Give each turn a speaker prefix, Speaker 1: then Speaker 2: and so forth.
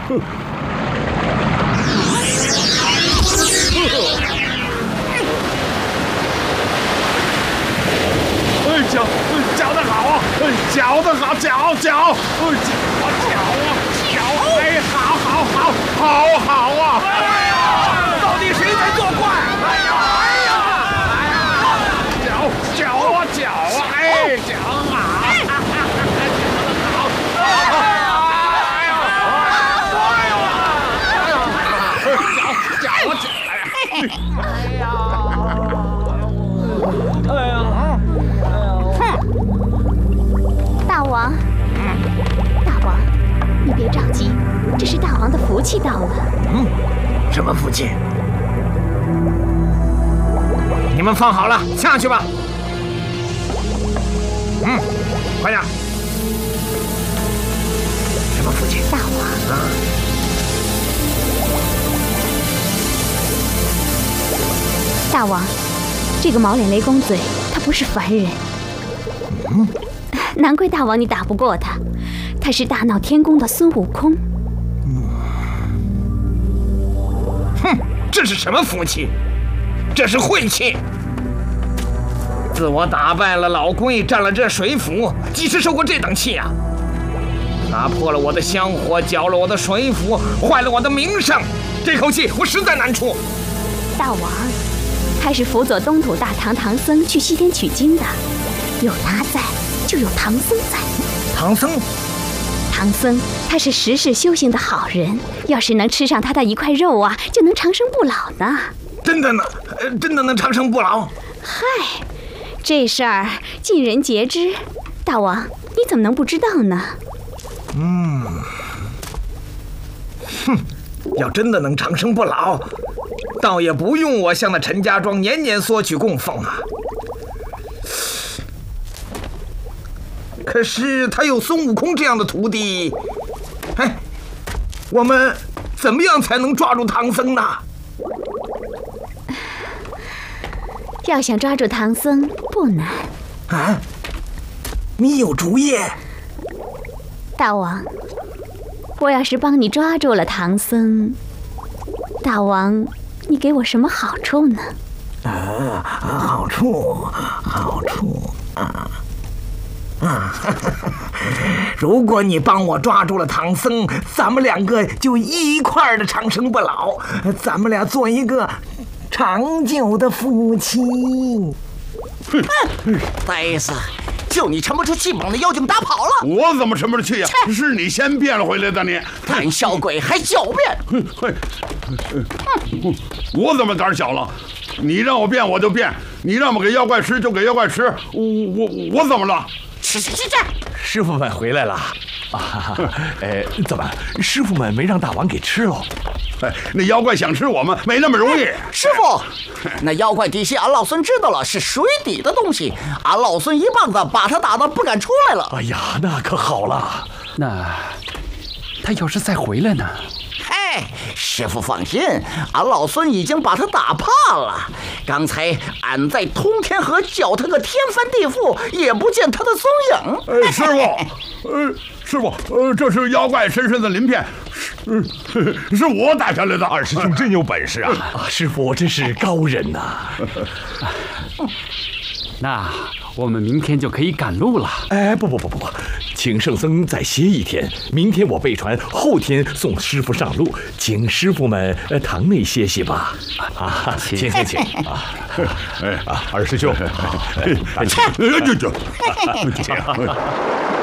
Speaker 1: 搅得好啊！搅得好，搅！哎，好啊！
Speaker 2: 哎呀，到底谁在作怪？
Speaker 1: 搅啊！哎，搅啊！
Speaker 3: 大王，你别着急，这是大王的福气到了。
Speaker 4: 什么福气？你们放好了，下去吧。快点。什么福气？
Speaker 3: 大王啊！大王，这个毛脸雷公嘴，他不是凡人。难怪大王你打不过他，他是大闹天宫的孙悟空。
Speaker 4: 这是什么福气？这是晦气！自我打败了老龟，占了这水府，几时受过这等气啊？打破了我的香火，搅了我的水府，坏了我的名声，这口气我实在难出。
Speaker 3: 大王，他是辅佐东土大唐唐僧去西天取经的，有他在，就有唐僧在。
Speaker 4: 唐僧
Speaker 3: 他是十世修行的好人，要是能吃上他的一块肉啊，就能长生不老呢。
Speaker 4: 真的呢？真的能长生不老？
Speaker 3: 嗨，这事儿尽人皆知，大王你怎么能不知道呢？
Speaker 4: 要真的能长生不老，倒也不用我向那陈家庄年年索取供奉啊。可是他有孙悟空这样的徒弟，我们怎么样才能抓住唐僧呢？
Speaker 3: 要想抓住唐僧不难。
Speaker 4: 你有主意？
Speaker 3: 大王，我要是帮你抓住了唐僧，大王你给我什么好处呢？
Speaker 4: 好处如果你帮我抓住了唐僧，咱们两个就一块儿的长生不老，咱们俩做一个长久的夫妻。
Speaker 2: 呆子，就你沉不住气，把那妖精打跑了。
Speaker 1: 我怎么沉不住气呀？是你先变回来的你。
Speaker 2: 胆小鬼还狡辩！
Speaker 1: 我怎么胆小了？你让我变我就变，你让我给妖怪吃就给妖怪吃，我怎么了？
Speaker 2: 吃！
Speaker 5: 师傅们回来了啊！怎么，师傅们没让大王给吃喽？
Speaker 1: 那妖怪想吃我们没那么容易。
Speaker 2: 师傅，那妖怪底细俺老孙知道了，是水底的东西，俺老孙一棒子把他打得不敢出来了。
Speaker 5: 哎呀，那可好了。
Speaker 6: 那他要是再回来呢？
Speaker 2: 师傅放心，俺老孙已经把他打怕了。刚才俺在通天河叫他个天翻地覆，也不见他的踪影。
Speaker 1: 师傅，这是妖怪深深的鳞片，是我打下来的。
Speaker 5: 二师兄真有本事啊！师傅真是高人呐。
Speaker 6: 那我们明天就可以赶路了。
Speaker 5: 不，请圣僧再歇一天，明天我备船，后天送师傅上路，请师傅们堂内歇息吧。请。二师兄，请。